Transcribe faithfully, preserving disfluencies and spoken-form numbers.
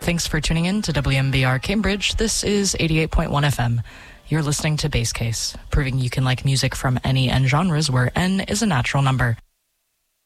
Thanks for tuning in to W M B R Cambridge. This is eighty-eight point one F M. You're listening to Bass Case, proving you can like music from any N genres where N is a natural number.